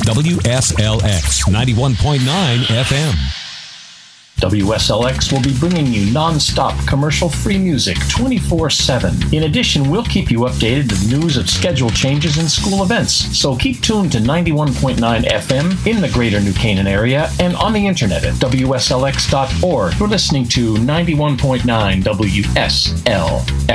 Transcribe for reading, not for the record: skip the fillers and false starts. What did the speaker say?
WSLX 91.9 FM. WSLX will be bringing you non-stop commercial-free music 24/7. In addition, we'll keep you updated with news of schedule changes and school events. So keep tuned to 91.9 FM in the greater New Canaan area and on the internet at WSLX.org. You're listening to 91.9 WSLX.